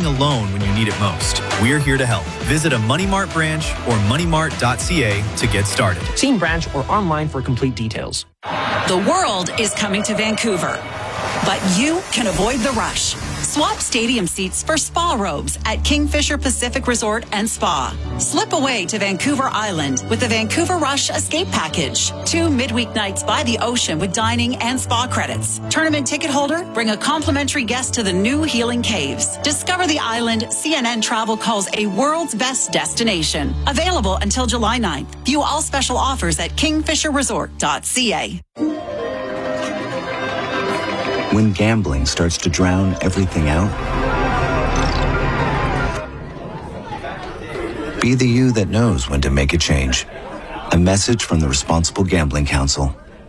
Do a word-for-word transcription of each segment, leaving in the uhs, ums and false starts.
taking a loan when you need it most. We're here to help. Visit a Money Mart branch or money mart dot c a to get started. See in branch or online for complete details. The world is coming to Vancouver, but you can avoid the rush. Swap stadium seats for spa robes at Kingfisher Pacific Resort and Spa. Slip away to Vancouver Island with the Vancouver Rush Escape Package. Two midweek nights by the ocean with dining and spa credits. Tournament ticket holder, bring a complimentary guest to the new Healing Caves. Discover the island C N N Travel calls a world's best destination. Available until July ninth. View all special offers at kingfisher resort dot c a. When gambling starts to drown everything out, be the you that knows when to make a change. A message from the Responsible Gambling Council.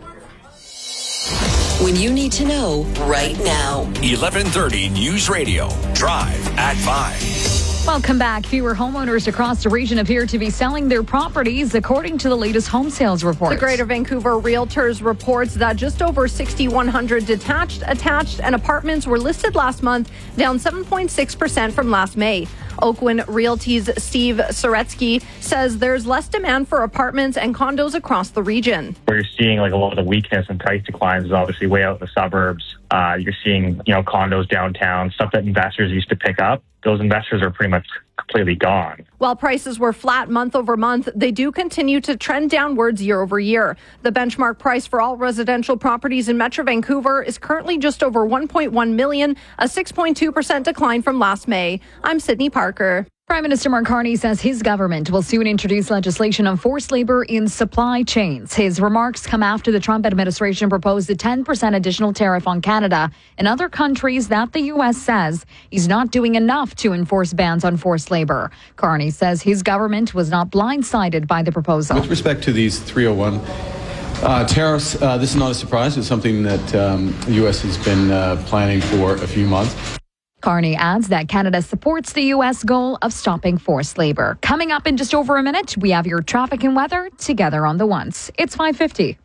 When you need to know right now. eleven thirty News Radio. Drive at five. Welcome back. Fewer homeowners across the region appear to be selling their properties, according to the latest home sales report. The Greater Vancouver Realtors reports that just over six thousand one hundred detached, attached, and apartments were listed last month, down seven point six percent from last May. Oakwyn Realty's Steve Soretsky says there's less demand for apartments and condos across the region. Where you're seeing like a lot of the weakness and price declines is obviously way out in the suburbs. Uh, you're seeing, you know, condos downtown, stuff that investors used to pick up. Those investors are pretty much completely gone. While prices were flat month over month, they do continue to trend downwards year over year. The benchmark price for all residential properties in Metro Vancouver is currently just over one point one million dollars, a six point two percent decline from last May. I'm Sydney Parker. Prime Minister Mark Carney says his government will soon introduce legislation on forced labor in supply chains. His remarks come after the Trump administration proposed a ten percent additional tariff on Canada and other countries that the U S says is not doing enough to enforce bans on forced labor. Carney says his government was not blindsided by the proposal. With respect to these three oh one uh, tariffs, uh, this is not a surprise. It's something that um, the U S has been uh, planning for a few months. Carney adds that Canada supports the U S goal of stopping forced labor. Coming up in just over a minute, we have your traffic and weather together on the ones. It's five fifty.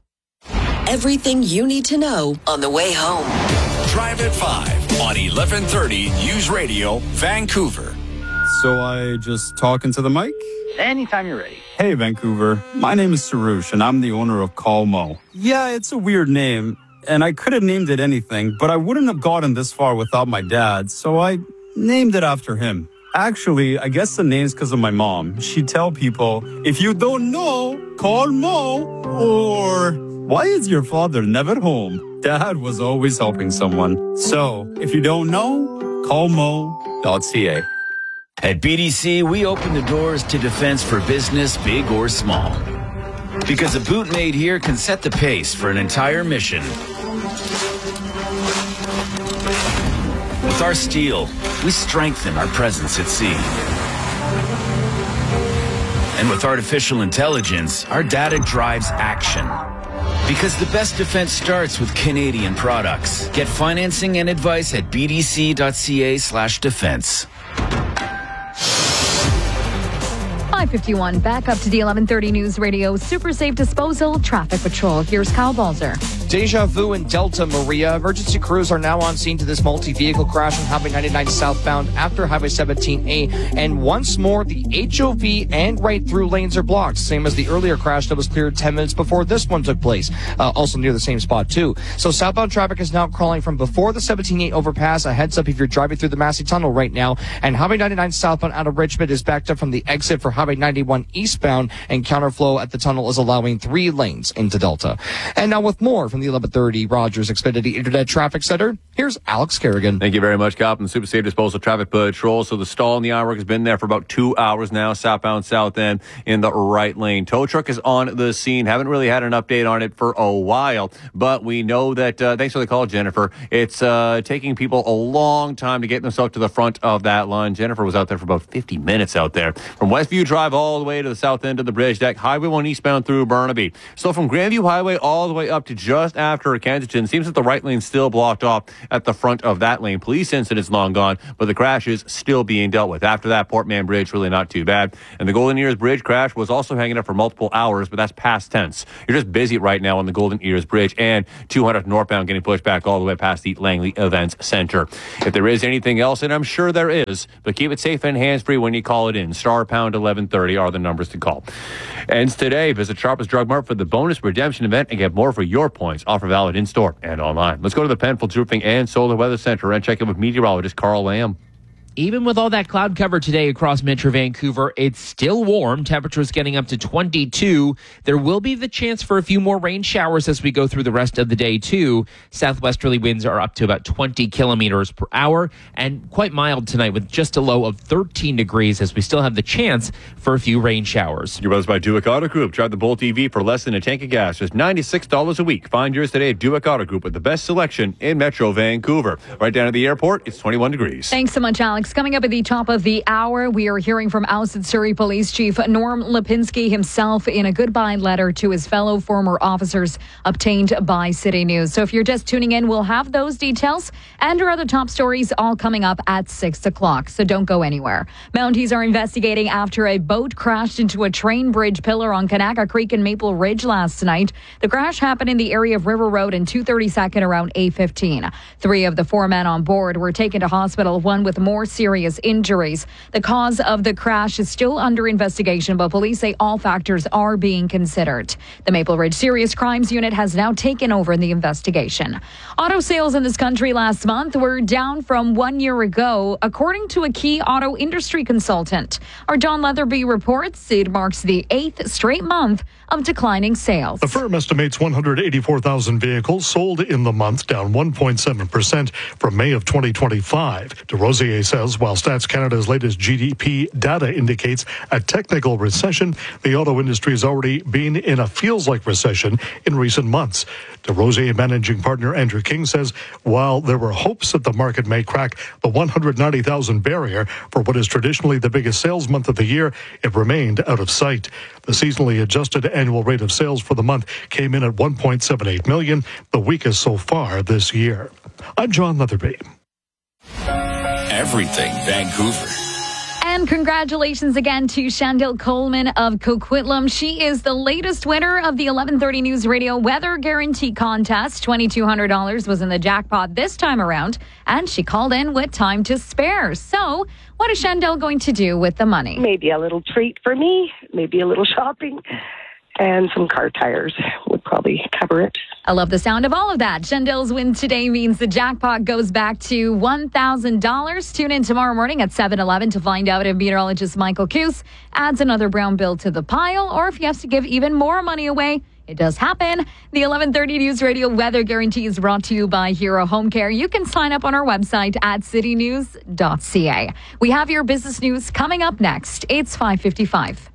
Everything you need to know on the way home. Drive at five on eleven thirty News Radio, Vancouver. So I just talk into the mic? Anytime you're ready. Hey, Vancouver. My name is Sarush, and I'm the owner of Call Mo. Yeah, it's a weird name, and I could have named it anything, but I wouldn't have gotten this far without my dad, so I named it after him. Actually, I guess the name's because of my mom. She'd tell people, if you don't know, call Mo, or why is your father never home? Dad was always helping someone. So, if you don't know, call mo dot c a. At B D C, we open the doors to defense for business, big or small. Because a boot made here can set the pace for an entire mission. With our steel, we strengthen our presence at sea. And with artificial intelligence, our data drives action. Because the best defense starts with Canadian products. Get financing and advice at b d c dot c a slash defense. five fifty-one, back up to the eleven thirty News Radio Super Safe Disposal Traffic Patrol. Here's Kyle Balzer. Deja vu in Delta, Maria. Emergency crews are now on scene to this multi-vehicle crash on Highway ninety-nine southbound after Highway seventeen A. And once more, the H O V and right-through lanes are blocked, same as the earlier crash that was cleared ten minutes before this one took place, uh, also near the same spot, too. So southbound traffic is now crawling from before the seventeen A overpass. A heads up if you're driving through the Massey Tunnel right now. And Highway ninety-nine southbound out of Richmond is backed up from the exit for Highway ninety-one eastbound, and counterflow at the tunnel is allowing three lanes into Delta. And now with more from the eleven thirty Rogers Xfinity Internet Traffic Center, here's Alex Kerrigan. Thank you very much, Cop, and Super Safe Disposal Traffic Patrol. So the stall in the iWork has been there for about two hours now, southbound south end in the right lane. Tow truck is on the scene. Haven't really had an update on it for a while, but we know that, uh, thanks for the call, Jennifer, it's uh, taking people a long time to get themselves to the front of that line. Jennifer was out there for about fifty minutes out there. From Westview Drive all the way to the south end of the bridge deck, Highway one eastbound through Burnaby. So from Grandview Highway all the way up to just just after Kensington. Seems that the right lane's still blocked off at the front of that lane. Police incident's long gone, but the crash is still being dealt with. After that, Port Mann Bridge, really not too bad. And the Golden Ears Bridge crash was also hanging up for multiple hours, but that's past tense. You're just busy right now on the Golden Ears Bridge, and two hundred northbound getting pushed back all the way past the Langley Events Center. If there is anything else, and I'm sure there is, but keep it safe and hands-free when you call it in. Star pound eleven thirty are the numbers to call. Ends today. Visit Sharpest Drug Mart for the bonus redemption event and get more for your points. Offer valid in-store and online. Let's go to the Penfolds Roofing and Solar Weather Center and check in with meteorologist Carl Lamb. Even with all that cloud cover today across Metro Vancouver, it's still warm. Temperatures getting up to twenty-two. There will be the chance for a few more rain showers as we go through the rest of the day, too. Southwesterly winds are up to about twenty kilometers per hour and quite mild tonight with just a low of thirteen degrees as we still have the chance for a few rain showers. Your buzz by Duick Auto Group. Drive the Bolt E V for less than a tank of gas. Just ninety-six dollars a week. Find yours today at Duick Auto Group with the best selection in Metro Vancouver. Right down at the airport, it's twenty-one degrees. Thanks so much, Alex. Coming up at the top of the hour, we are hearing from ousted Surrey Police Chief Norm Lipinski himself in a goodbye letter to his fellow former officers obtained by City News. So if you're just tuning in, we'll have those details and our other top stories all coming up at six o'clock. So don't go anywhere. Mounties are investigating after a boat crashed into a train bridge pillar on Kanaka Creek in Maple Ridge last night. The crash happened in the area of River Road and two thirty-second around eight fifteen. Three of the four men on board were taken to hospital, one with more serious injuries. The cause of the crash is still under investigation, but police say all factors are being considered. The Maple Ridge Serious Crimes Unit has now taken over in the investigation. Auto sales in this country last month were down from one year ago, according to a key auto industry consultant. Our John Leatherby reports it marks the eighth straight month of declining sales. The firm estimates one hundred eighty-four thousand vehicles sold in the month, down one point seven percent from May of twenty twenty-five. DesRosiers says while Stats Canada's latest G D P data indicates a technical recession, the auto industry has already been in a feels-like recession in recent months. DesRosiers managing partner Andrew King says while there were hopes that the market may crack the one hundred ninety thousand barrier for what is traditionally the biggest sales month of the year, it remained out of sight. The seasonally adjusted annual rate of sales for the month came in at one point seven eight million, the weakest so far this year. I'm John Leatherby. Everything Vancouver. And congratulations again to Chandel Coleman of Coquitlam. She is the latest winner of the eleven thirty News Radio Weather Guarantee Contest. two thousand two hundred dollars was in the jackpot this time around, and she called in with time to spare. So what is Chandel going to do with the money? Maybe a little treat for me, maybe a little shopping, and some car tires would probably cover it. I love the sound of all of that. Chandel's win today means the jackpot goes back to one thousand dollars. Tune in tomorrow morning at seven eleven to find out if meteorologist Michael Coos adds another brown bill to the pile or if he has to give even more money away. It does happen. The eleven thirty News Radio Weather Guarantee is brought to you by Hero Home Care. You can sign up on our website at city news dot c a. We have your business news coming up next. It's five fifty-five.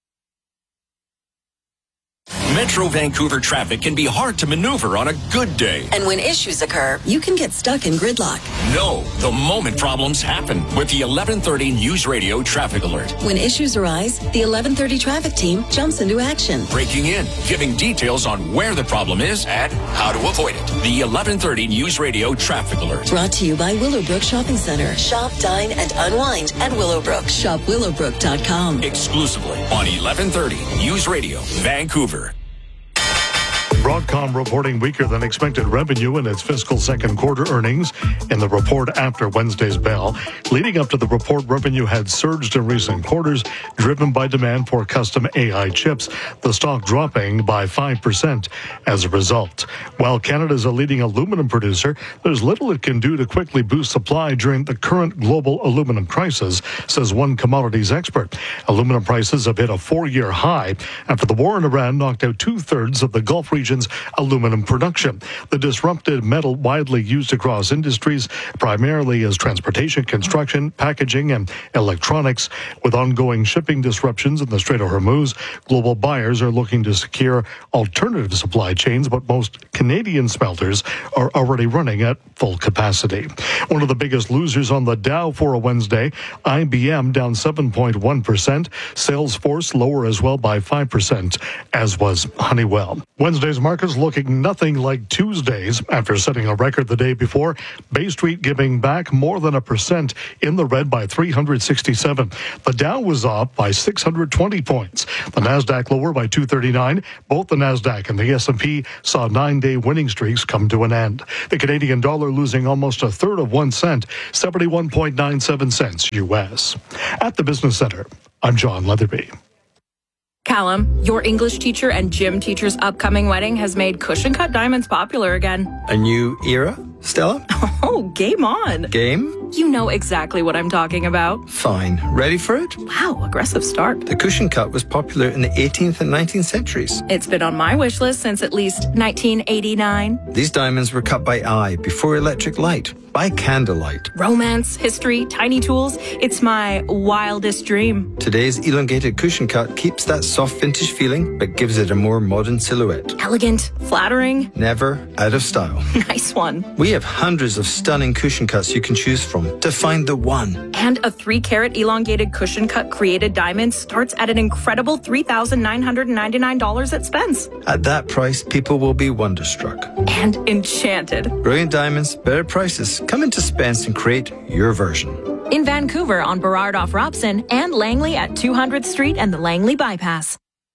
Metro Vancouver traffic can be hard to maneuver on a good day. And when issues occur, you can get stuck in gridlock. No, the moment problems happen with the eleven thirty News Radio Traffic Alert. When issues arise, the eleven thirty traffic team jumps into action. Breaking in, giving details on where the problem is and how to avoid it. The eleven thirty News Radio Traffic Alert. Brought to you by Willowbrook Shopping Center. Shop, dine, and unwind at Willowbrook. Shop willowbrook dot com. Exclusively on eleven thirty News Radio, Vancouver. Broadcom reporting weaker than expected revenue in its fiscal second quarter earnings in the report after Wednesday's bell. Leading up to the report, revenue had surged in recent quarters, driven by demand for custom A I chips, the stock dropping by five percent as a result. While Canada is a leading aluminum producer, there's little it can do to quickly boost supply during the current global aluminum crisis, says one commodities expert. Aluminum prices have hit a four-year high after the war in Iran knocked out two-thirds of the Gulf region aluminum production. The disrupted metal widely used across industries, primarily as transportation, construction, packaging, and electronics. With ongoing shipping disruptions in the Strait of Hormuz, global buyers are looking to secure alternative supply chains, but most Canadian smelters are already running at full capacity. One of the biggest losers on the Dow for a Wednesday, I B M down seven point one percent, Salesforce lower as well by five percent, as was Honeywell. Wednesday's market markets looking nothing like Tuesdays after setting a record the day before. Bay Street giving back more than a percent in the red by three hundred sixty-seven. The Dow was up by six hundred twenty points. The Nasdaq lower by two thirty-nine. Both the Nasdaq and the S and P saw nine-day winning streaks come to an end. The Canadian dollar losing almost a third of one cent, seventy-one point nine seven cents U S. At the Business Center, I'm John Leatherby. Callum, your English teacher and gym teacher's upcoming wedding has made cushion cut diamonds popular again. A new era, Stella? Oh, game on. Game? You know exactly what I'm talking about. Fine. Ready for it? Wow, aggressive start. The cushion cut was popular in the eighteenth and nineteenth centuries. It's been on my wish list since at least nineteen eighty-nine. These diamonds were cut by eye before electric light, by candlelight. Romance, history, tiny tools. It's my wildest dream. Today's elongated cushion cut keeps that soft vintage feeling, but gives it a more modern silhouette. Elegant, flattering. Never out of style. Nice one. We have hundreds of stunning cushion cuts you can choose from to find the one. And a three carat elongated cushion cut created diamond starts at an incredible three thousand nine hundred ninety-nine dollars at Spence. At that price, people will be wonderstruck. And enchanted. Brilliant diamonds, better prices. Come into Spence and create your version. In Vancouver on Burrard off Robson and Langley at two hundredth Street and the Langley Bypass.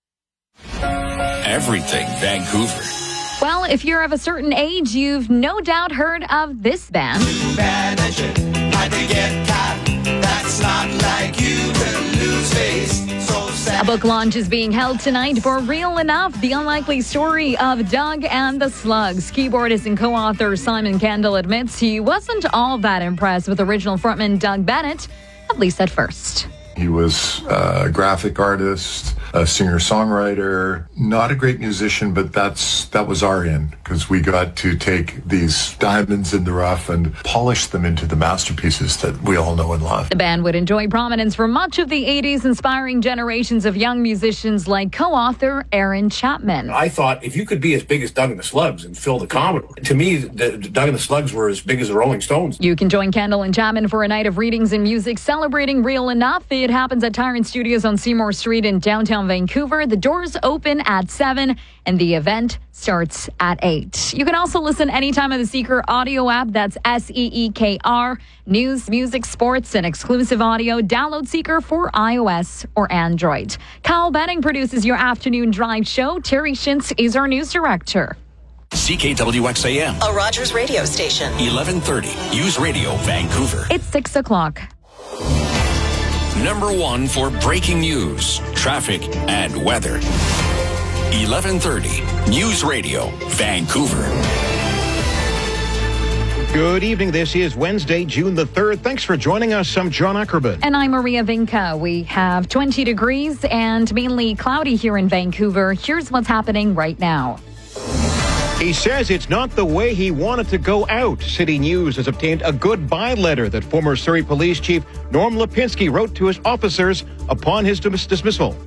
Everything Vancouver. Well, if you're of a certain age, you've no doubt heard of this band. Bad and shit. How'd they get caught? That's not like you to lose face. So sad. A book launch is being held tonight for Real Enough, the unlikely story of Doug and the Slugs. Keyboardist and co-author Simon Kendall admits he wasn't all that impressed with original frontman Doug Bennett, at least at first. He was a graphic artist, a singer-songwriter, not a great musician, but that's that was our in, because we got to take these diamonds in the rough and polish them into the masterpieces that we all know and love. The band would enjoy prominence for much of the eighties, inspiring generations of young musicians like co-author Aaron Chapman. I thought if you could be as big as Doug and the Slugs and fill the Commodore, to me, the, the Doug and the Slugs were as big as the Rolling Stones. You can join Kendall and Chapman for a night of readings and music celebrating Real Enough. It happens at Tyrant Studios on Seymour Street in downtown Vancouver. The doors open at seven and the event starts at eight. You can also listen anytime on the Seeker audio app. That's S E E K R. News, music, sports, and exclusive audio. Download Seeker for iOS or Android. Kyle Benning produces your afternoon drive show. Terry Shintz is our news director. C K W X A M. A Rogers radio station. eleven thirty. News Radio Vancouver. It's six o'clock. Number one for breaking news, traffic, and weather. eleven thirty. News Radio Vancouver. Good evening. This is Wednesday, June the third. Thanks for joining us. I'm John Ackerman. And I'm Maria Vinca. We have twenty degrees and mainly cloudy here in Vancouver. Here's what's happening right now. He says it's not the way he wanted to go out. City News has obtained a goodbye letter that former Surrey Police Chief Norm Lipinski wrote to his officers upon his dis- dismissal.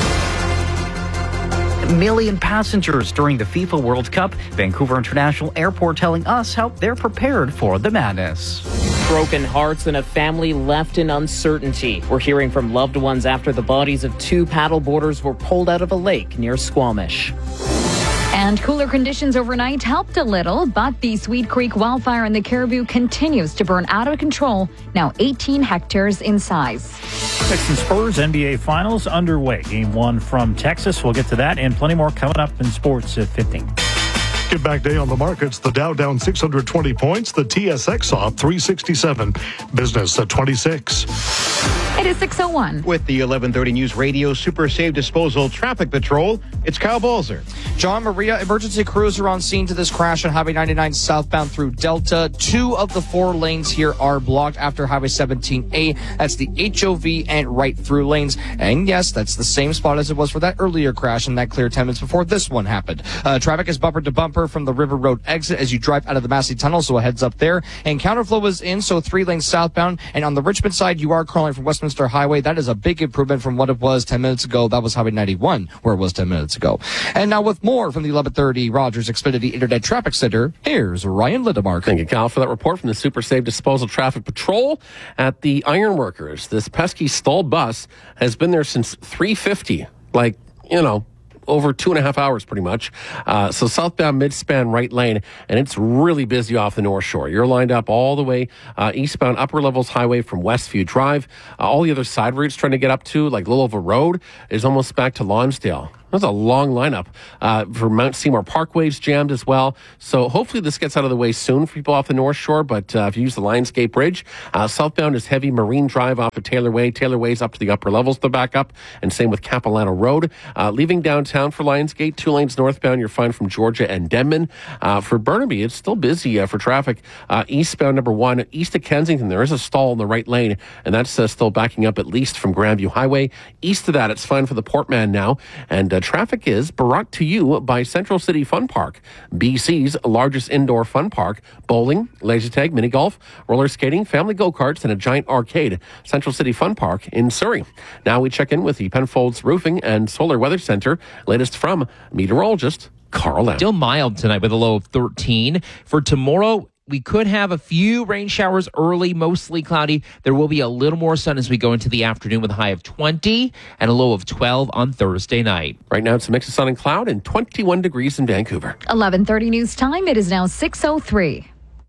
Million passengers during the FIFA World Cup. Vancouver International Airport telling us how they're prepared for the madness. Broken hearts and a family left in uncertainty. We're hearing from loved ones after the bodies of two paddleboarders were pulled out of a lake near Squamish. And cooler conditions overnight helped a little, but the Sweet Creek wildfire in the Caribou continues to burn out of control, now eighteen hectares in size. Texans Spurs N B A Finals underway. Game one from Texas. We'll get to that and plenty more coming up in sports at fifteen. Get back day on the markets. The Dow down six hundred twenty points. The T S X off three sixty-seven. Business at twenty-six. It is six oh one. With the eleven thirty News Radio Super Safe Disposal Traffic Patrol, it's Kyle Balzer. John Maria, emergency crews are on scene to this crash on Highway ninety-nine southbound through Delta. Two of the four lanes here are blocked after Highway seventeen A. That's the H O V and right through lanes. And yes, that's the same spot as it was for that earlier crash and that cleared ten minutes before this one happened. Uh, traffic is bumper to bumper from the River Road exit as you drive out of the Massey Tunnel, so a heads up there. And counterflow is in, so three lanes southbound. And on the Richmond side, you are crawling from Westminster Highway. That is a big improvement from what it was ten minutes ago. That was Highway ninety-one, where it was ten minutes ago. And now with more from the eleven thirty Rogers Xfinity Internet Traffic Center, here's Ryan Lindemark. Thank you, Cal, for that report from the Super Safe Disposal Traffic Patrol at the Ironworkers. This pesky stalled bus has been there since three fifty. Like, you know, over two and a half hours pretty much. Uh, so southbound midspan right lane, and it's really busy off the North Shore. You're lined up all the way uh, eastbound Upper Levels Highway from Westview Drive. Uh, all the other side routes trying to get up to, like Lilova Road, is almost back to Lonsdale. That's a long lineup uh, for Mount Seymour Parkway's jammed as well. So hopefully this gets out of the way soon for people off the North Shore. But uh, if you use the Lionsgate Bridge, uh, southbound is heavy Marine Drive off of Taylor Way. Taylor Way's up to the upper levels to back up, and same with Capilano Road. Uh, leaving downtown for Lionsgate, two lanes northbound, you're fine from Georgia and Denman. Uh, for Burnaby, it's still busy uh, for traffic. Uh, eastbound number one, east of Kensington, there is a stall in the right lane, and that's uh, still backing up at least from Grandview Highway. East of that, it's fine for the Portman now, and uh, traffic is brought to you by Central City Fun Park, B C's largest indoor fun park. Bowling, laser tag, mini golf, roller skating, family go-karts, and a giant arcade. Central City Fun Park in Surrey. Now we check in with the Penfolds Roofing and Solar Weather Center. Latest from meteorologist Carl M. Still mild tonight with a low of thirteen. For tomorrow, we could have a few rain showers early, mostly cloudy. There will be a little more sun as we go into the afternoon with a high of twenty and a low of twelve on Thursday night. Right now, it's a mix of sun and cloud and twenty-one degrees in Vancouver. eleven thirty news time. It is now six oh three.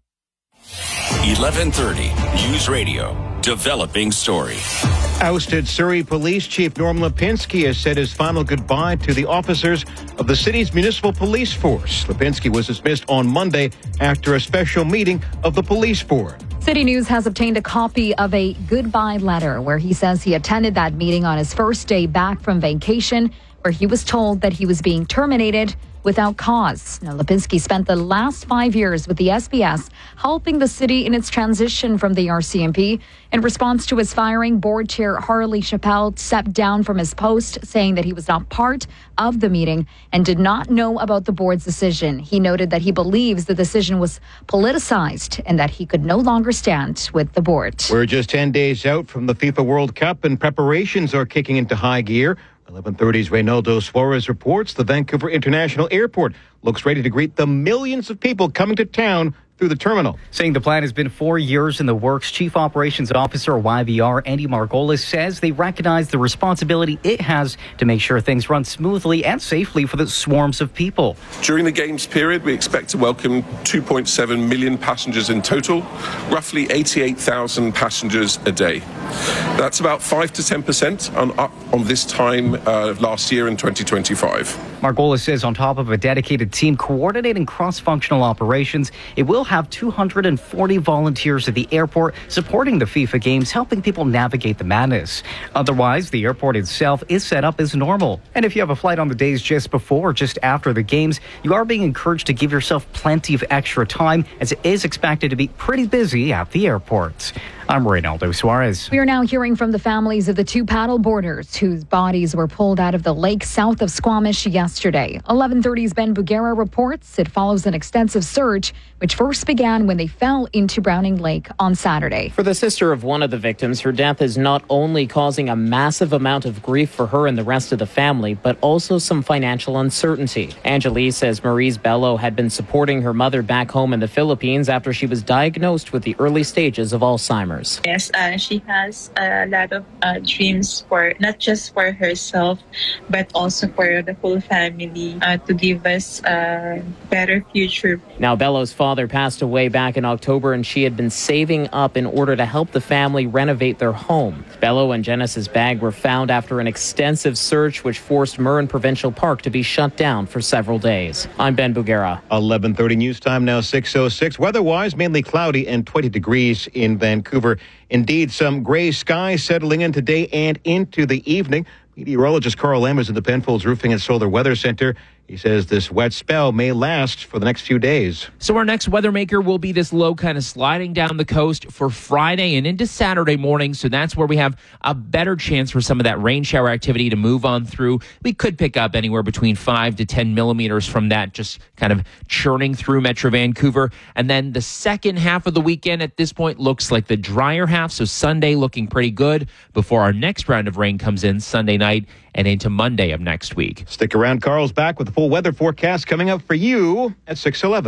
eleven thirty News Radio. Developing story. Ousted Surrey Police Chief Norm Lipinski has said his final goodbye to the officers of the city's municipal police force. Lipinski was dismissed on Monday after a special meeting of the police board. City News has obtained a copy of a goodbye letter where he says he attended that meeting on his first day back from vacation, where he was told that he was being terminated without cause. Now, Lipinski spent the last five years with the S B S, helping the city in its transition from the R C M P. In response to his firing, board chair Harley Chappelle stepped down from his post, saying that he was not part of the meeting and did not know about the board's decision. He noted that he believes the decision was politicized and that he could no longer stand with the board. We're just ten days out from the FIFA World Cup and preparations are kicking into high gear. eleven thirty's Reynaldo Suarez reports the Vancouver International Airport looks ready to greet the millions of people coming to town through the terminal. Saying the plan has been four years in the works, Chief Operations Officer Y V R Andy Margolis says they recognize the responsibility it has to make sure things run smoothly and safely for the swarms of people. During the Games period, we expect to welcome two point seven million passengers in total, roughly eighty-eight thousand passengers a day. That's about five to ten percent on up on this time uh, last year in twenty twenty-five. Margolis says on top of a dedicated team coordinating cross-functional operations, it will have two hundred forty volunteers at the airport supporting the FIFA Games, helping people navigate the madness. Otherwise, the airport itself is set up as normal. And if you have a flight on the days just before or just after the Games, you are being encouraged to give yourself plenty of extra time, as it is expected to be pretty busy at the airport. I'm Reynaldo Suarez. We are now hearing from the families of the two paddle boarders whose bodies were pulled out of the lake south of Squamish yesterday. eleven thirty's Ben Bugera reports it follows an extensive search which first began when they fell into Browning Lake on Saturday. For the sister of one of the victims, her death is not only causing a massive amount of grief for her and the rest of the family, but also some financial uncertainty. Angelique says Maurice Bello had been supporting her mother back home in the Philippines after she was diagnosed with the early stages of Alzheimer's. Yes, uh, she has a lot of uh, dreams for not just for herself, but also for the whole family, uh, to give us a better future. Now, Bello's father passed away back in October, and she had been saving up in order to help the family renovate their home. Bello and Genesis' bag were found after an extensive search, which forced Murren Provincial Park to be shut down for several days. I'm Ben Bugera. eleven thirty news time now, six oh six. Weather-wise, mainly cloudy and twenty degrees in Vancouver. Indeed, some gray skies settling in today and into the evening. Meteorologist Carl M is in the Penfolds Roofing and Solar Weather Center. He says this wet spell may last for the next few days. So our next weather maker will be this low kind of sliding down the coast for Friday and into Saturday morning. So that's where we have a better chance for some of that rain shower activity to move on through. We could pick up anywhere between five to ten millimeters from that, just kind of churning through Metro Vancouver. And then the second half of the weekend at this point looks like the drier half. So Sunday looking pretty good before our next round of rain comes in Sunday night and into Monday of next week. Stick around. Carl's back with the full weather forecast coming up for you at six eleven.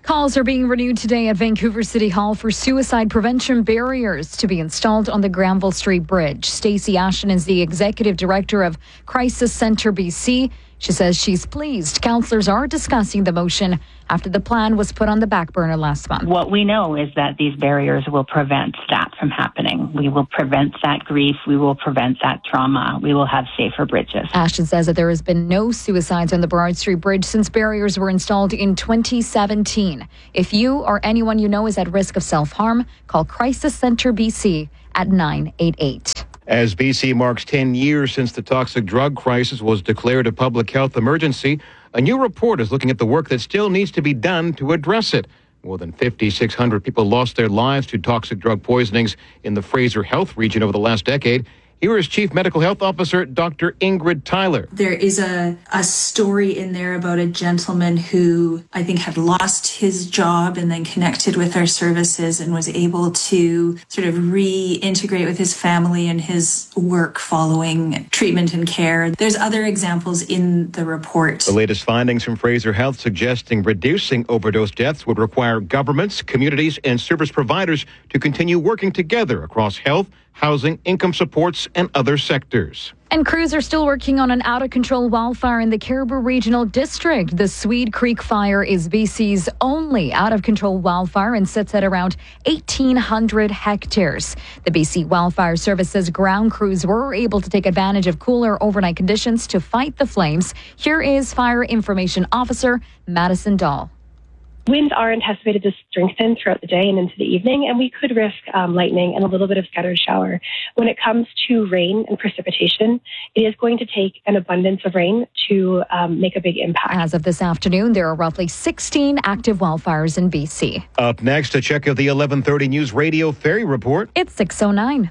Calls are being renewed today at Vancouver City Hall for suicide prevention barriers to be installed on the Granville Street Bridge. Stacey Ashton is the executive director of Crisis Centre B C. She says she's pleased councillors are discussing the motion after the plan was put on the back burner last month. What we know is that these barriers will prevent that from happening. We will prevent that grief. We will prevent that trauma. We will have safer bridges. Ashton says that there has been no suicides on the Burrard Street Bridge since barriers were installed in twenty seventeen. If you or anyone you know is at risk of self-harm, call Crisis Centre B C at nine eight eight. As B C marks ten years since the toxic drug crisis was declared a public health emergency, a new report is looking at the work that still needs to be done to address it. More than five thousand six hundred people lost their lives to toxic drug poisonings in the Fraser Health region over the last decade. Here is Chief Medical Health Officer Doctor Ingrid Tyler. There is a, a story in there about a gentleman who I think had lost his job and then connected with our services and was able to sort of reintegrate with his family and his work following treatment and care. There's other examples in the report. The latest findings from Fraser Health suggesting reducing overdose deaths would require governments, communities, and service providers to continue working together across health, housing, income supports, and other sectors. And crews are still working on an out-of-control wildfire in the Caribou Regional District. The Swede Creek Fire is B C's only out-of-control wildfire and sits at around eighteen hundred hectares. The B C Wildfire Service's ground crews were able to take advantage of cooler overnight conditions to fight the flames. Here is Fire Information Officer Madison Dahl. Winds are anticipated to strengthen throughout the day and into the evening, and we could risk um, lightning and a little bit of scattered shower. When it comes to rain and precipitation, it is going to take an abundance of rain to um, make a big impact. As of this afternoon, there are roughly sixteen active wildfires in B C. Up next, a check of the eleven thirty News Radio Ferry Report. It's six oh nine.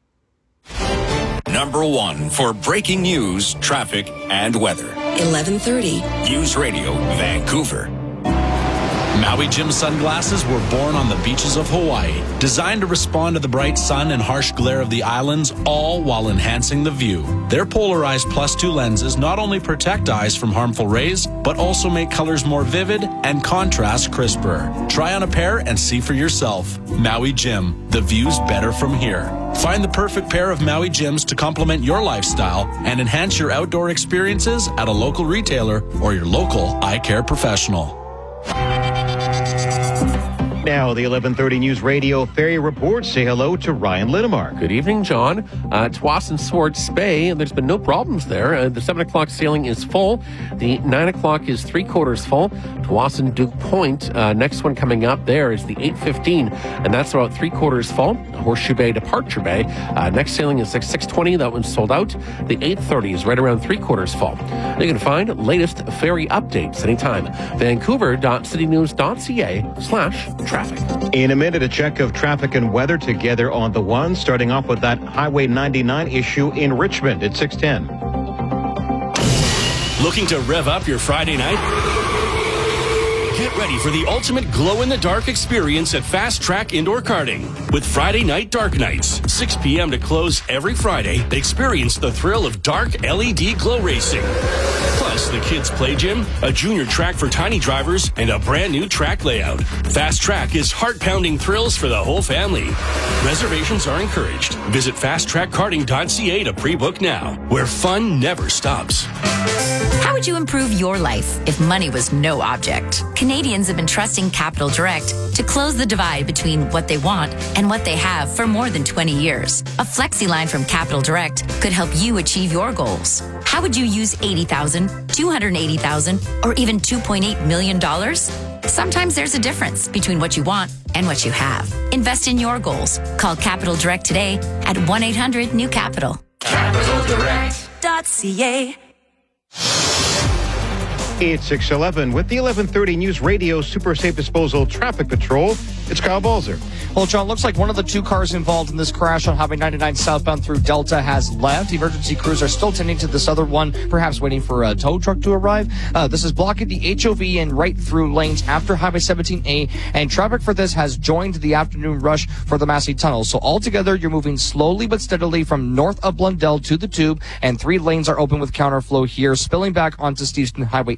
Number one for breaking news, traffic, and weather. eleven thirty. News Radio Vancouver. Maui Jim sunglasses were born on the beaches of Hawaii, designed to respond to the bright sun and harsh glare of the islands, all while enhancing the view. Their polarized plus two lenses not only protect eyes from harmful rays, but also make colors more vivid and contrast crisper. Try on a pair and see for yourself. Maui Jim, the view's better from here. Find the perfect pair of Maui Jims to complement your lifestyle and enhance your outdoor experiences at a local retailer or your local eye care professional. Now, the eleven thirty News Radio Ferry Report. Say hello to Ryan Linnemar. Good evening, John. Uh, Tsawwassen Swartz Bay, there's been no problems there. Uh, the seven o'clock sailing is full. The nine o'clock is three quarters full. Tsawwassen Duke Point, uh, next one coming up there is the eight fifteen, and that's about three quarters full. Horseshoe Bay Departure Bay, uh, next sailing is six twenty. That one's sold out. The eight thirty is right around three quarters full. You can find latest ferry updates anytime. Vancouver.citynews.ca slash traffic. In a minute, a check of traffic and weather together on the one, starting off with that Highway ninety-nine issue in Richmond at six ten. Looking to rev up your Friday night? Get ready for the ultimate glow-in-the-dark experience at Fast Track Indoor Karting. With Friday Night Dark Nights, six p.m. to close every Friday, experience the thrill of dark L E D glow racing. Plus, the kids' play gym, a junior track for tiny drivers, and a brand new track layout. Fast Track is heart-pounding thrills for the whole family. Reservations are encouraged. Visit fast track karting dot c a to pre-book now, where fun never stops. How would you improve your life if money was no object? Canadians have been trusting Capital Direct to close the divide between what they want and what they have for more than twenty years. A flexi line from Capital Direct could help you achieve your goals. How would you use eighty thousand dollars, two hundred eighty thousand dollars, or even two point eight million dollars? Sometimes there's a difference between what you want and what you have. Invest in your goals. Call Capital Direct today at one eight hundred new capital. capital direct dot c a. It's six eleven with the eleven thirty News Radio Super Safe Disposal Traffic Patrol. It's Kyle Balzer. Well, John, looks like one of the two cars involved in this crash on Highway ninety-nine southbound through Delta has left. Emergency crews are still tending to this other one, perhaps waiting for a tow truck to arrive. Uh, this is blocking the H O V and right through lanes after Highway seventeen A, and traffic for this has joined the afternoon rush for the Massey Tunnel. So altogether, you're moving slowly but steadily from north of Blundell to the Tube, and three lanes are open with counterflow here, spilling back onto Steveston Highway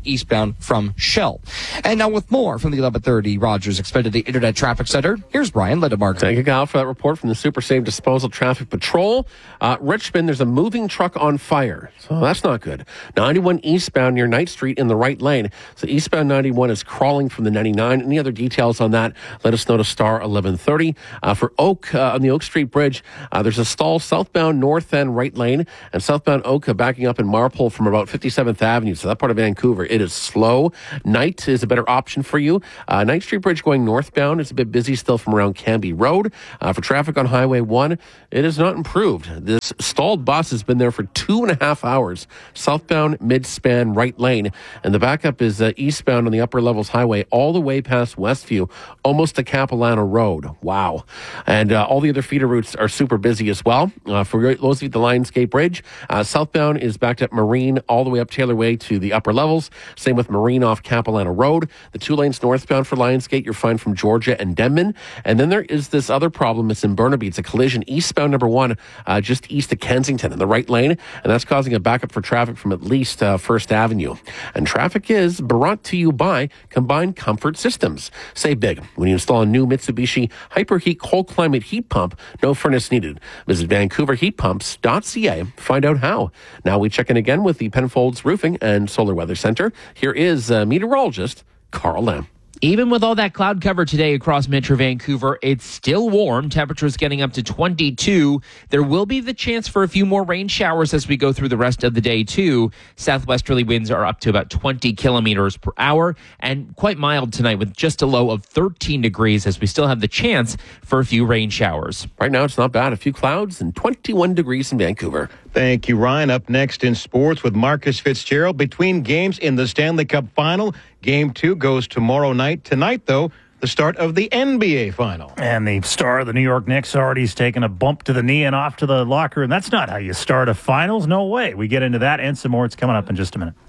eastbound from Shell. And now with more from the eleven thirty Rogers Xfinity Internet Traffic Center, here's Brian Lindemark. Thank you, Kyle, for that report from the Super Safe Disposal Traffic Patrol. Uh, Richmond, there's a moving truck on fire, so that's not good. ninety-one eastbound near Knight Street in the right lane. So eastbound ninety-one is crawling from the ninety-nine. Any other details on that, let us know to star eleven thirty. Uh, for Oak, uh, on the Oak Street Bridge, uh, there's a stall southbound north end right lane, and southbound Oak uh, backing up in Marpole from about fifty-seventh Avenue. So that part of Vancouver, it is slow. Knight is a better option for you. Uh, Knight Street Bridge going northbound is a bit busy still from around Canby Road. Uh, for traffic on Highway one, it is not improved. This stalled bus has been there for two and a half hours. Southbound mid-span right lane. And the backup is uh, eastbound on the upper levels highway all the way past Westview, almost to Capilano Road. Wow. And uh, all the other feeder routes are super busy as well. Uh, for those of you at the Lionsgate Bridge, uh, southbound is backed up Marine all the way up Taylor Way to the upper levels. Same with Marine off Capilano Road. The two lanes northbound for Lionsgate, you're fine from Georgia and Denman. And then there is this other problem. It's in Burnaby. It's a collision eastbound number one, uh, just east of Kensington in the right lane. And that's causing a backup for traffic from at least uh, First Avenue. And traffic is brought to you by Combined Comfort Systems. Save big when you install a new Mitsubishi Hyperheat cold climate heat pump. No furnace needed. Visit vancouver heat pumps dot c a. Find out how. Now we check in again with the Penfolds Roofing and Solar Weather Center. Here is uh, meteorologist Carl Lamb. Even with all that cloud cover today across Metro Vancouver, it's still warm. Temperatures getting up to twenty-two. There will be the chance for a few more rain showers as we go through the rest of the day, too. Southwesterly winds are up to about twenty kilometers per hour and quite mild tonight with just a low of thirteen degrees as we still have the chance for a few rain showers. Right now, it's not bad. A few clouds and twenty-one degrees in Vancouver. Thank you, Ryan. Up next in sports with Marcus Fitzgerald. Between games in the Stanley Cup Final, Game two goes tomorrow night. Tonight, though, the start of the N B A Final. And the star of the New York Knicks already has taken a bump to the knee and off to the locker room. That's not how you start a finals. No way. We get into that and some more. It's coming up in just a minute.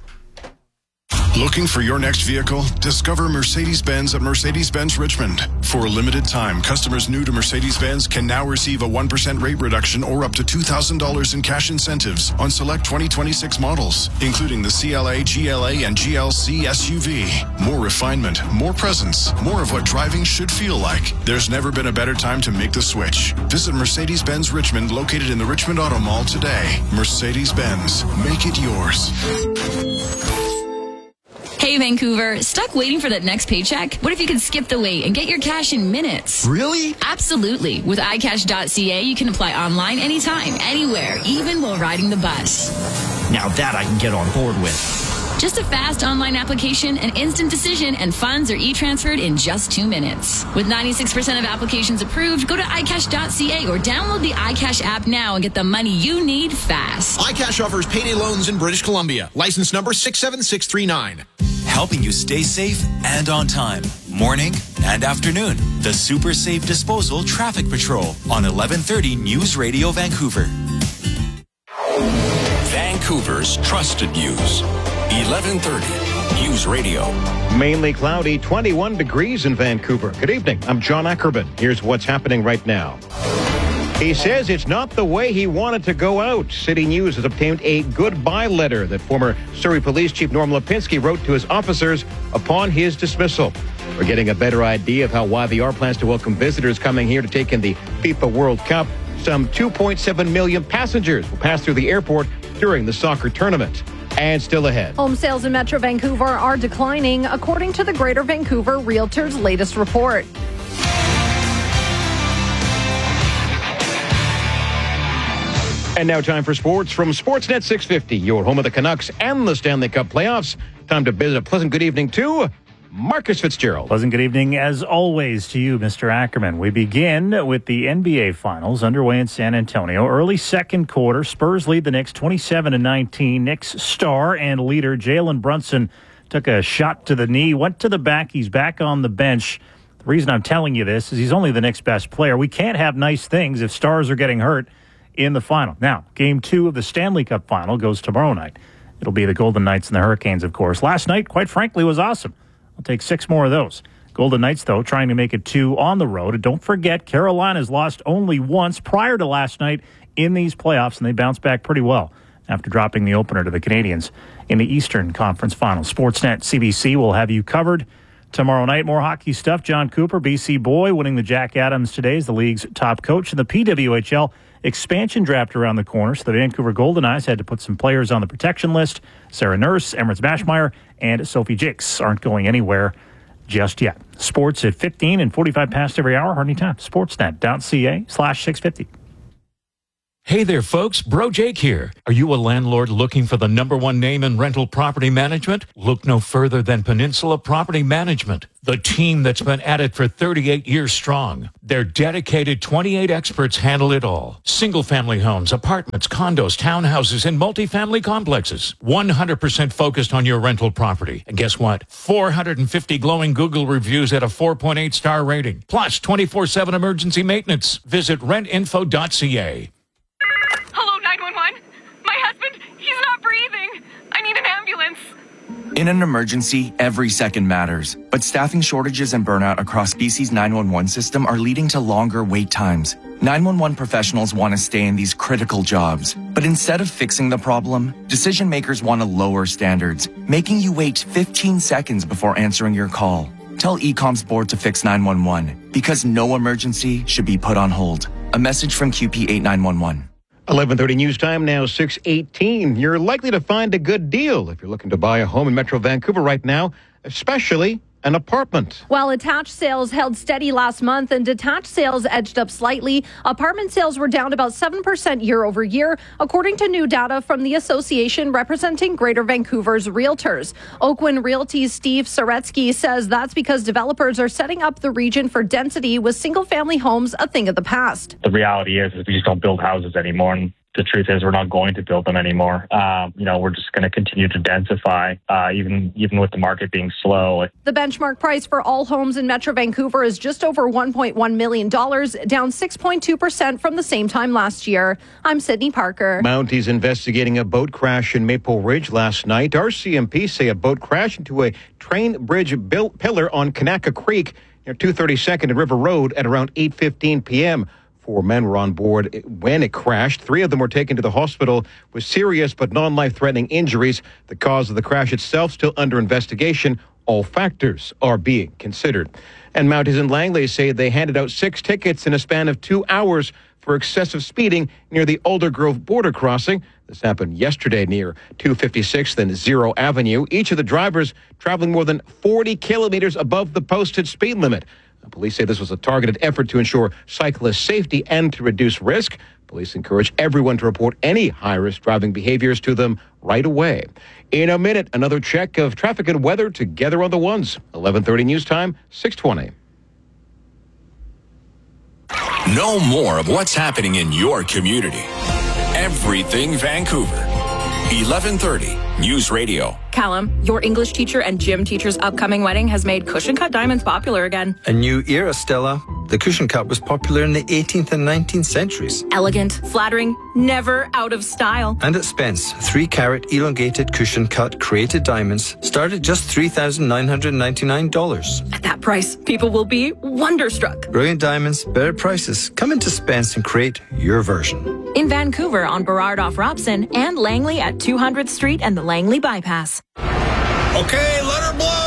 Looking for your next vehicle? Discover Mercedes-Benz at Mercedes-Benz Richmond. For a limited time, customers new to Mercedes-Benz can now receive a one percent rate reduction or up to two thousand dollars in cash incentives on select twenty twenty-six models, including the C L A, G L A, and G L C S U V. More refinement, more presence, more of what driving should feel like. There's never been a better time to make the switch. Visit Mercedes-Benz Richmond, located in the Richmond Auto Mall today. Mercedes-Benz. Make it yours. Hey, Vancouver, stuck waiting for that next paycheck? What if you could skip the wait and get your cash in minutes? Really? Absolutely. With i cash dot c a, you can apply online anytime, anywhere, even while riding the bus. Now that I can get on board with. Just a fast online application, an instant decision, and funds are e-transferred in just two minutes. With ninety-six percent of applications approved, go to i cash dot c a or download the iCash app now and get the money you need fast. iCash offers payday loans in British Columbia. License number six seven six three nine. Helping you stay safe and on time. Morning and afternoon. The Super Safe Disposal Traffic Patrol on eleven thirty News Radio Vancouver. Vancouver's trusted news. eleven thirty News Radio. Mainly cloudy, twenty-one degrees in Vancouver. Good evening. I'm John Ackerman. Here's what's happening right now. He says it's not the way he wanted to go out. City News has obtained a goodbye letter that former Surrey Police Chief Norm Lipinski wrote to his officers upon his dismissal. We're getting a better idea of how Y V R plans to welcome visitors coming here to take in the FIFA World Cup. Some two point seven million passengers will pass through the airport during the soccer tournament. And still ahead. Home sales in Metro Vancouver are declining, according to the Greater Vancouver Realtors' latest report. And now time for sports from Sportsnet six fifty, your home of the Canucks and the Stanley Cup playoffs. Time to bid a pleasant good evening to Marcus Fitzgerald. Pleasant good evening, as always, to you, Mister Ackerman. We begin with the N B A Finals underway in San Antonio. Early second quarter, Spurs lead the Knicks twenty-seven to nineteen. Knicks star and leader Jalen Brunson took a shot to the knee, went to the back. He's back on the bench. The reason I'm telling you this is he's only the Knicks' best player. We can't have nice things if stars are getting hurt in the final. Now, game two of the Stanley Cup Final goes tomorrow night. It'll be the Golden Knights and the Hurricanes, of course. Last night, quite frankly, was awesome. I'll take six more of those. Golden Knights, though, trying to make it two on the road. And don't forget, Carolina's lost only once prior to last night in these playoffs, and they bounced back pretty well after dropping the opener to the Canadians in the Eastern Conference Finals. Sportsnet C B C will have you covered tomorrow night. More hockey stuff. John Cooper, B C boy, winning the Jack Adams today as the league's top coach. And the P W H L expansion draft around the corner, so the Vancouver Golden Knights had to put some players on the protection list. Sarah Nurse, Emirates Bashmeyer, and Sophie Jakes aren't going anywhere just yet. Sports at fifteen and forty-five past every hour. Hardly time. Sportsnet.ca slash 650. Hey there, folks. Bro Jake here. Are you a landlord looking for the number one name in rental property management? Look no further than Peninsula Property Management, the team that's been at it for thirty-eight years strong. Their dedicated twenty-eight experts handle it all. Single-family homes, apartments, condos, townhouses, and multifamily complexes. one hundred percent focused on your rental property. And guess what? four hundred fifty glowing Google reviews at a four point eight star rating. Plus twenty-four seven emergency maintenance. Visit rent info dot c a. In an emergency, every second matters. But staffing shortages and burnout across B C's nine one one system are leading to longer wait times. nine one one professionals want to stay in these critical jobs. But instead of fixing the problem, decision makers want to lower standards, making you wait fifteen seconds before answering your call. Tell E COM's board to fix nine one one, because no emergency should be put on hold. A message from Q P eight nine one one. eleven thirty news time now, six eighteen. You're likely to find a good deal if you're looking to buy a home in Metro Vancouver right now, especially an apartment. While attached sales held steady last month and detached sales edged up slightly, apartment sales were down about seven percent year over year, according to new data from the association representing Greater Vancouver's realtors. Oakwyn Realty's Steve Saretsky says that's because developers are setting up the region for density, with single-family homes a thing of the past. The reality is, is we just don't build houses anymore. And the truth is, we're not going to build them anymore. Um, you know, we're just going to continue to densify, uh, even even with the market being slow. The benchmark price for all homes in Metro Vancouver is just over one point one million dollars, down six point two percent from the same time last year. I'm Sydney Parker. Mounties investigating a boat crash in Maple Ridge last night. R C M P say a boat crashed into a train bridge built pillar on Kanaka Creek near two thirty-second and River Road at around eight fifteen p.m. Four men were on board when it crashed. Three of them were taken to the hospital with serious but non-life-threatening injuries. The cause of the crash itself still under investigation. All factors are being considered. And Mounties and Langley say they handed out six tickets in a span of two hours for excessive speeding near the Aldergrove border crossing. This happened yesterday near two fifty-sixth and Zero Avenue. Each of the drivers traveling more than forty kilometers above the posted speed limit. Police say this was a targeted effort to ensure cyclist safety and to reduce risk. Police encourage everyone to report any high-risk driving behaviors to them right away. In a minute, another check of traffic and weather together on the ones. eleven thirty news time, six twenty. Know more of what's happening in your community. Everything Vancouver. eleven thirty News Radio. Callum, your English teacher and gym teacher's upcoming wedding has made cushion cut diamonds popular again. A new era, Stella. The cushion cut was popular in the eighteenth and nineteenth centuries. Elegant, flattering, never out of style. And at Spence, three carat elongated cushion cut created diamonds start at just three thousand nine hundred ninety-nine dollars. At that price, people will be wonderstruck. Brilliant diamonds, better prices. Come into Spence and create your version. In Vancouver on Burrard off Robson and Langley at two hundredth Street and the Langley Bypass. Okay, let her blow!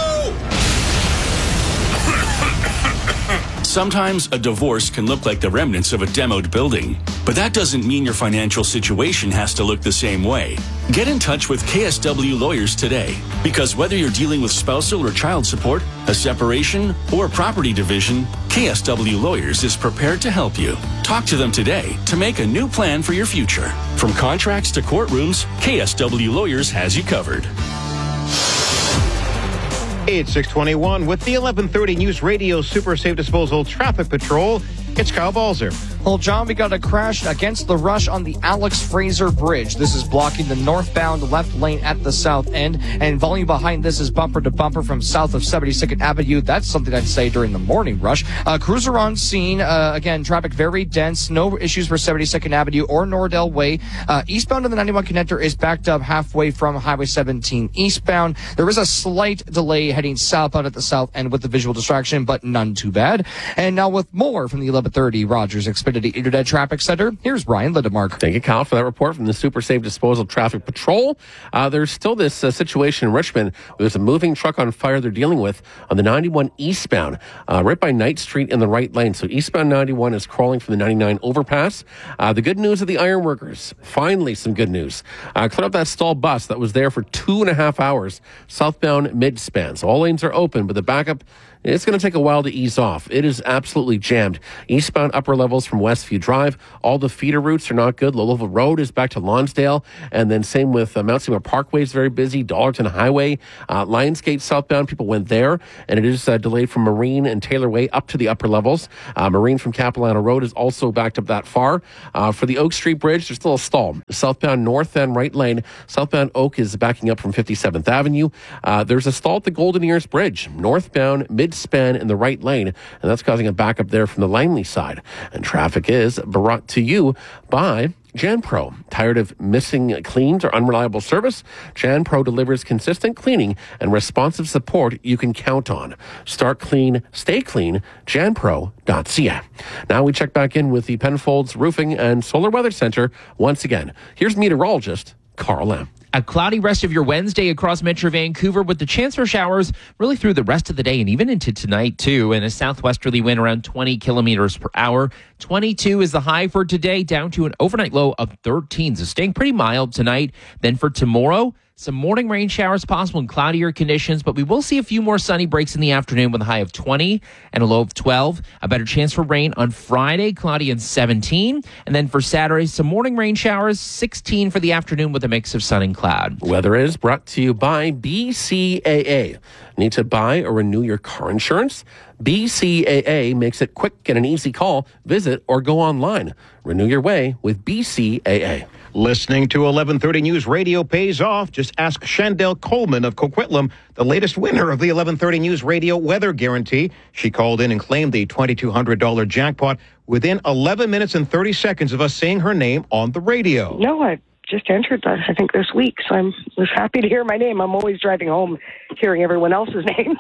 Sometimes a divorce can look like the remnants of a demoed building, but that doesn't mean your financial situation has to look the same way. Get in touch with K S W Lawyers today, because whether you're dealing with spousal or child support, a separation, or property division, K S W Lawyers is prepared to help you. Talk to them today to make a new plan for your future. From contracts to courtrooms, K S W Lawyers has you covered. It's six twenty-one with the eleven thirty News Radio Super Safe Disposal Traffic Patrol. It's Kyle Balzer. Well, John, we got a crash against the rush on the Alex Fraser Bridge. This is blocking the northbound left lane at the south end, and volume behind this is bumper to bumper from south of seventy-second Avenue. That's something I'd say during the morning rush. Uh, cruiser on scene. Uh, again, traffic very dense. No issues for seventy-second Avenue or Nordell Way. Uh, eastbound on the ninety-one connector is backed up halfway from Highway seventeen eastbound. There is a slight delay heading southbound at the south end with the visual distraction, but none too bad. And now with more from the eleven eleven thirty Rogers Xfinity Internet Traffic Center. Here's Ryan Lindemark. Thank you, Kyle, for that report from the Super Safe Disposal Traffic Patrol. Uh, there's still this uh, situation in Richmond where there's a moving truck on fire they're dealing with on the ninety-one eastbound, uh, right by Knight Street in the right lane. So eastbound ninety-one is crawling from the ninety-nine overpass. Uh, the good news of the ironworkers, finally some good news. Uh, cleared up that stalled bus that was there for two and a half hours, southbound mid-span. So all lanes are open, but the backup, it's going to take a while to ease off. It is absolutely jammed. Eastbound upper levels from Westview Drive. All the feeder routes are not good. Low-level Road is back to Lonsdale. And then same with uh, Mount Seymour Parkway is very busy. Dollarton Highway. Uh, Lionsgate southbound, people went there. And it is uh, delayed from Marine and Taylor Way up to the upper levels. Uh, Marine from Capilano Road is also backed up that far. Uh, for the Oak Street Bridge, there's still a stall. Southbound north and right lane. Southbound Oak is backing up from fifty-seventh Avenue. Uh, there's a stall at the Golden Ears Bridge. Northbound mid span in the right lane, and that's causing a backup there from the Langley side. And traffic is brought to you by JanPro. Tired of missing cleans or unreliable service? JanPro delivers consistent cleaning and responsive support you can count on. Start clean, stay clean, jan pro dot c a. Now we check back in with the Penfolds Roofing and Solar Weather Center once again. Here's meteorologist Carl M. A cloudy rest of your Wednesday across Metro Vancouver with the chance for showers really through the rest of the day and even into tonight too. And a southwesterly wind around twenty kilometers per hour. twenty-two is the high for today, down to an overnight low of thirteen. So staying pretty mild tonight. Then for tomorrow, some morning rain showers possible in cloudier conditions, but we will see a few more sunny breaks in the afternoon with a high of twenty and a low of twelve. A better chance for rain on Friday, cloudy and seventeen. And then for Saturday, some morning rain showers, sixteen for the afternoon with a mix of sun and cloud. Weather is brought to you by B C A A. Need to buy or renew your car insurance? B C A A makes it quick and an easy call. Visit or go online. Renew your way with B C A A. Listening to eleven thirty News Radio pays off. Just ask Chandel Coleman of Coquitlam, the latest winner of the eleven thirty News Radio Weather Guarantee. She called in and claimed the twenty-two hundred dollars jackpot within eleven minutes and thirty seconds of us saying her name on the radio. No, I just entered that, I think, this week, so I was happy to hear my name. I'm always driving home hearing everyone else's names.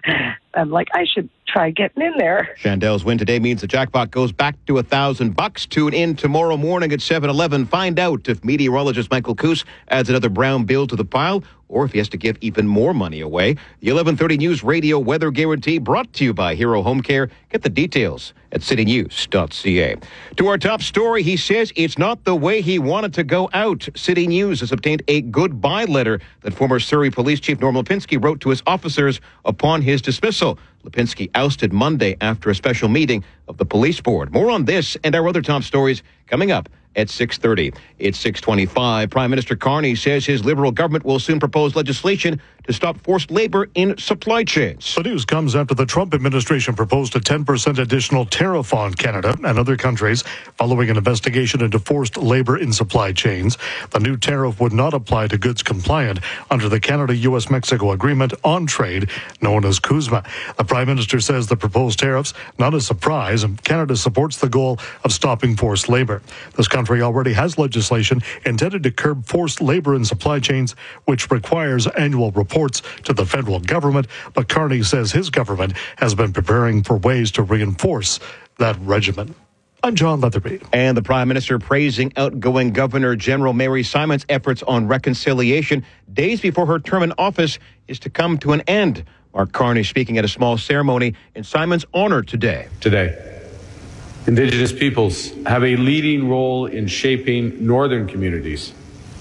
I'm like, I should try getting in there. Chandel's win today means the jackpot goes back to a thousand bucks. Tune in tomorrow morning at seven eleven. Find out if meteorologist Michael Coos adds another brown bill to the pile or if he has to give even more money away. The eleven thirty News Radio Weather Guarantee brought to you by Hero Home Care. Get the details at city news dot c a. To our top story, he says it's not the way he wanted to go out. City News has obtained a goodbye letter that former Surrey Police Chief Norm Lipinski wrote to his officers upon his dismissal. Lipinski ousted Monday after a special meeting of the police board. More on this and our other top stories coming up at six thirty. It's six twenty-five. Prime Minister Carney says his Liberal government will soon propose legislation to stop forced labor in supply chains. The news comes after the Trump administration proposed a ten percent additional tariff on Canada and other countries following an investigation into forced labor in supply chains. The new tariff would not apply to goods compliant under the Canada-U S Mexico Agreement on Trade, known as CUSMA. The Prime Minister says the proposed tariffs, not a surprise, and Canada supports the goal of stopping forced labor. This country already has legislation intended to curb forced labor in supply chains, which requires annual reports to the federal government, but Carney says his government has been preparing for ways to reinforce that regimen. I'm John Leatherby. And the Prime Minister praising outgoing Governor General Mary Simon's efforts on reconciliation days before her term in office is to come to an end. Mark Carney speaking at a small ceremony in Simon's honor today. Today, Indigenous peoples have a leading role in shaping northern communities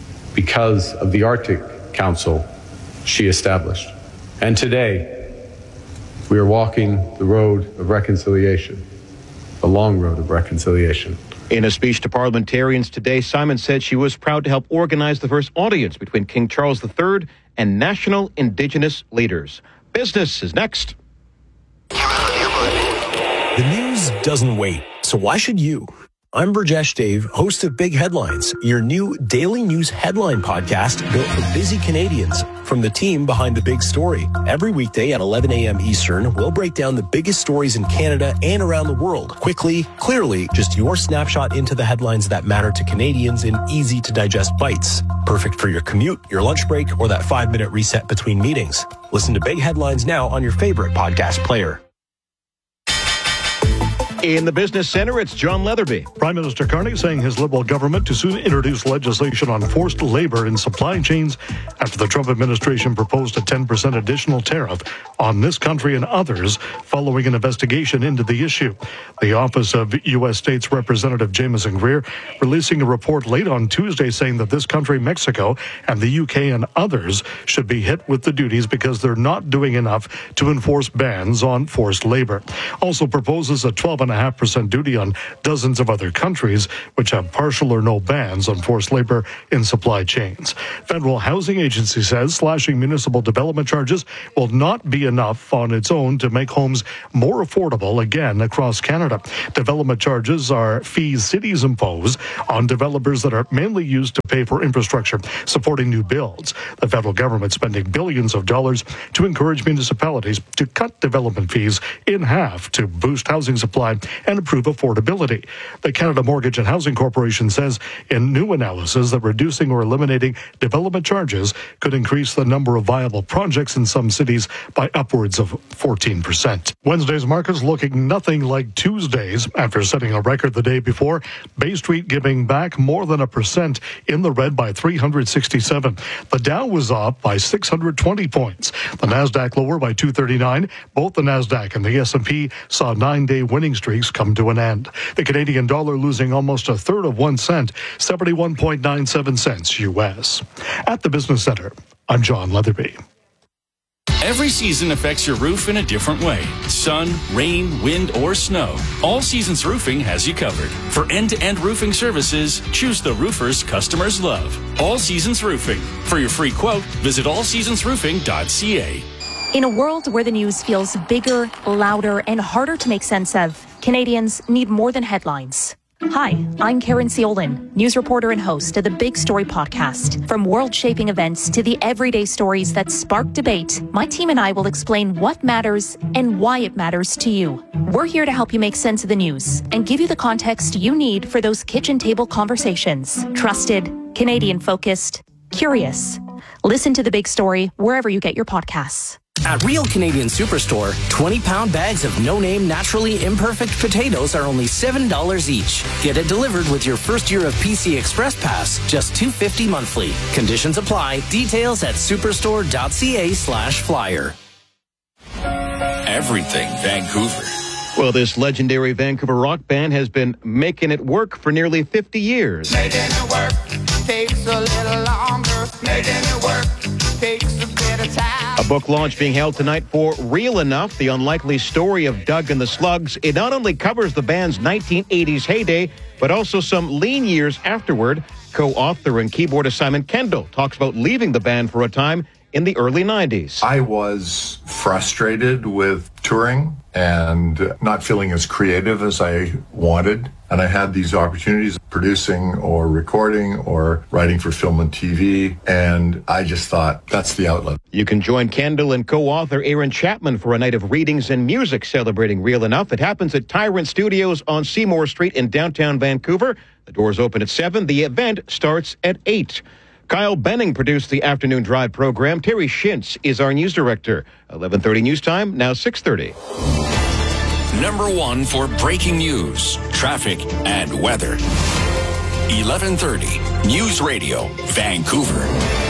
because of the Arctic Council she established. And today, we are walking the road of reconciliation, the long road of reconciliation. In a speech to parliamentarians today, Simon said she was proud to help organize the first audience between King Charles the Third and national Indigenous leaders. Business is next. The news doesn't wait, so why should you? I'm Burjesh Dave, host of Big Headlines, your new daily news headline podcast built for busy Canadians from the team behind the big story. Every weekday at eleven a.m. Eastern, we'll break down the biggest stories in Canada and around the world. Quickly, clearly, just your snapshot into the headlines that matter to Canadians in easy-to-digest bites. Perfect for your commute, your lunch break, or that five-minute reset between meetings. Listen to Big Headlines now on your favorite podcast player. In the Business Center, it's John Leatherby. Prime Minister Carney saying his Liberal government to soon introduce legislation on forced labor in supply chains after the Trump administration proposed a ten percent additional tariff on this country and others following an investigation into the issue. The Office of U S States Representative Jameson Greer releasing a report late on Tuesday saying that this country, Mexico, and the U K and others should be hit with the duties because they're not doing enough to enforce bans on forced labor. Also proposes a twelve point five percent duty on dozens of other countries which have partial or no bans on forced labor in supply chains. Federal Housing Agency says slashing municipal development charges will not be enough on its own to make homes more affordable again across Canada. Development charges are fees cities impose on developers that are mainly used to pay for infrastructure supporting new builds. The federal government spending billions of dollars to encourage municipalities to cut development fees in half to boost housing supply and improve affordability. The Canada Mortgage and Housing Corporation says in new analysis that reducing or eliminating development charges could increase the number of viable projects in some cities by upwards of fourteen percent. Wednesday's markets looking nothing like Tuesday's after setting a record the day before. Bay Street giving back more than a percent in the red by three hundred sixty-seven. The Dow was up by six hundred twenty points. The Nasdaq lower by two thirty-nine. Both the Nasdaq and the S and P saw nine-day winning streaks come to an end. The Canadian dollar losing almost a third of one cent, seventy-one point nine seven cents U S. At the Business Center, I'm John Leatherby. Every season affects your roof in a different way. Sun, rain, wind, or snow. All Seasons Roofing has you covered. For end-to-end roofing services, choose the roofers customers love. All Seasons Roofing. For your free quote, visit all seasons roofing dot c a. In a world where the news feels bigger, louder, and harder to make sense of, Canadians need more than headlines. Hi, I'm Karen Ciolin, news reporter and host of the Big Story podcast. From world-shaping events to the everyday stories that spark debate, my team and I will explain what matters and why it matters to you. We're here to help you make sense of the news and give you the context you need for those kitchen table conversations. Trusted, Canadian-focused, curious. Listen to The Big Story wherever you get your podcasts. At Real Canadian Superstore, twenty-pound bags of no-name, naturally imperfect potatoes are only seven dollars each. Get it delivered with your first year of P C Express Pass, just two dollars and fifty cents monthly. Conditions apply. Details at superstore dot c a slash flyer. Everything Vancouver. Well, this legendary Vancouver rock band has been making it work for nearly fifty years. Making it work takes a little longer. Making it work takes a bit of time. A book launch being held tonight for Real Enough, the unlikely story of Doug and the Slugs. It not only covers the band's nineteen eighties heyday, but also some lean years afterward. Co-author and keyboardist Simon Kendall talks about leaving the band for a time in the early nineties. I was frustrated with touring and not feeling as creative as I wanted. And I had these opportunities producing or recording or writing for film and T V. And I just thought, that's the outlet. You can join Kendall and co-author Aaron Chapman for a night of readings and music celebrating Real Enough. It happens at Tyrant Studios on Seymour Street in downtown Vancouver. The doors open at seven. The event starts at eight. Kyle Benning produced the Afternoon Drive program. Terry Shintz is our news director. eleven thirty news time, now six thirty. Number one for breaking news, traffic, and weather. eleven thirty News Radio, Vancouver.